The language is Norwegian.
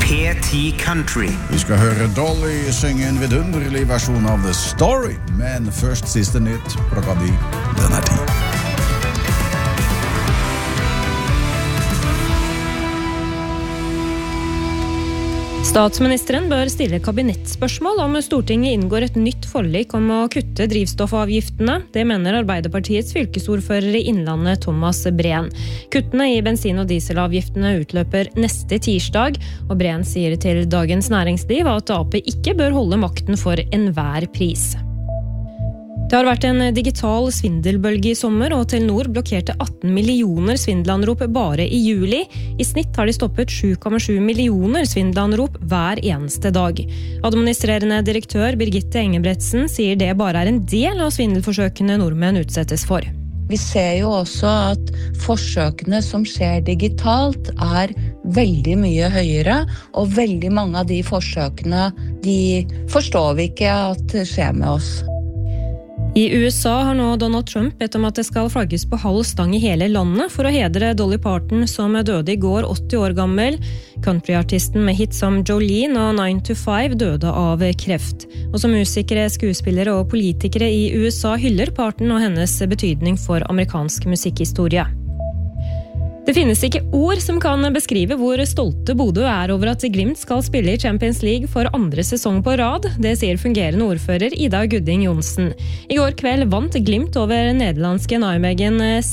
P10 Country. Vi skal høre Dolly synge en vidunderlig versjon av The Story, men først siste nytt, klokka 10, den er 10. Statsministeren bør stille kabinettspørsmål om Stortinget inngår et nytt forlik om å kutte drivstoffavgiftene. Det mener Arbeiderpartiets fylkesordfører i Innlandet Thomas Breen. Kuttene i bensin- og dieselavgiftene utløper neste tirsdag, og Breen sier til Dagens Næringsliv at AP ikke bør holde makten for enhver pris. Det har vært en digital svindelbølge i sommer, og Telenor blokkerte 18 millioner svindelanrop bare i juli. I snitt har de stoppet 7,7 millioner svindelanrop hver eneste dag. Administrerende direktør Birgitte Engebretsen sier det bare er en del av svindelforsøkene nordmenn utsettes for. Vi ser jo også at forsøkene som skjer digitalt er veldig mye høyere, og veldig mange av de forsøkene de forstår vi ikke at skjer med oss. I USA har nå Donald Trump bedt om at det skal flagges på halv stang i hele landet for å hedre Dolly Parton som døde i går 80 år gammel. Countryartisten med hits som Jolene og 9 to 5 døde av kreft. Og som musikere, skuespillere og politikere i USA hyller Parton og hennes betydning for amerikansk musikkhistorie. Det finnes ikke ord som kan beskrive hvor stolte Bodø er over at Glimt skal spille i Champions League for andre sesong på rad. Det sier fungerende ordfører Ida Gudding Johnsen. I går kveld vant Glimt over nederlandske Nijmegen